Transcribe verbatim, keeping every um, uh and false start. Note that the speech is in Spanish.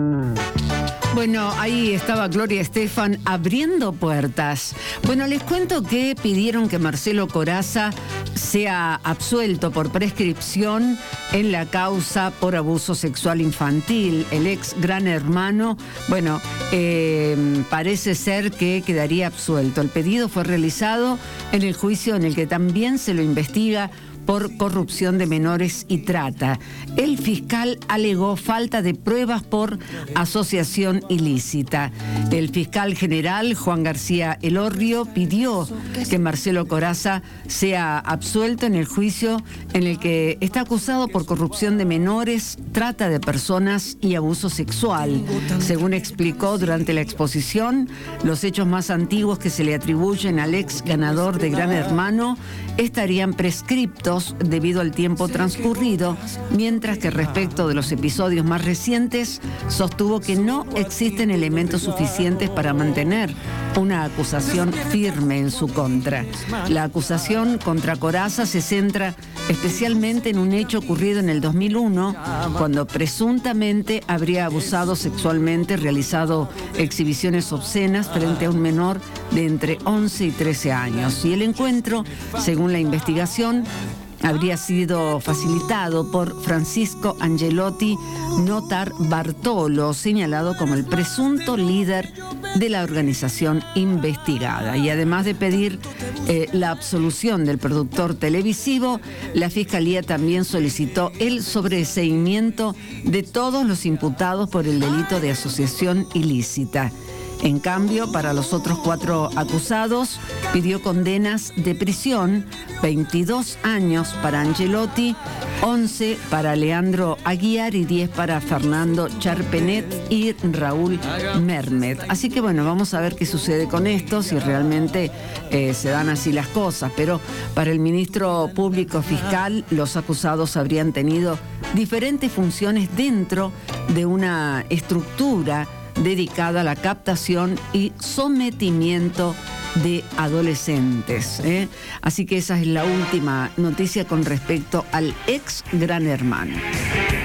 Bueno, ahí estaba Gloria Estefan abriendo puertas. Bueno, les cuento que pidieron que Marcelo Corazza sea absuelto por prescripción en la causa por abuso sexual infantil. El ex Gran Hermano, bueno, eh, parece ser que quedaría absuelto. El pedido fue realizado en el juicio en el que también se lo investiga por corrupción de menores y trata. El fiscal alegó falta de pruebas por asociación ilícita. El fiscal general, Juan García Elorrio, pidió que Marcelo Corazza sea absuelto en el juicio en el que está acusado por corrupción de menores, trata de personas y abuso sexual. Según explicó durante la exposición, los hechos más antiguos que se le atribuyen al ex ganador de Gran Hermano estarían prescriptos debido al tiempo transcurrido, mientras que respecto de los episodios más recientes sostuvo que no existen elementos suficientes para mantener una acusación firme en su contra. La acusación contra Corazza se centra especialmente en un hecho ocurrido en el dos mil uno, cuando presuntamente habría abusado sexualmente, realizado exhibiciones obscenas frente a un menor de entre once y trece años. Y el encuentro, según la investigación, habría sido facilitado por Francisco Angelotti Notar Bartolo, señalado como el presunto líder de la organización investigada. Y además de pedir eh, la absolución del productor televisivo, la Fiscalía también solicitó el sobreseimiento de todos los imputados por el delito de asociación ilícita. En cambio, para los otros cuatro acusados, pidió condenas de prisión, veintidós años para Angelotti, once para Leandro Aguiar y diez para Fernando Charpenet y Raúl Mermet. Así que bueno, vamos a ver qué sucede con esto, si realmente eh, se dan así las cosas. Pero para el ministro público fiscal, los acusados habrían tenido diferentes funciones dentro de una estructura dedicada a la captación y sometimiento de adolescentes, ¿eh? Así que esa es la última noticia con respecto al ex Gran Hermano.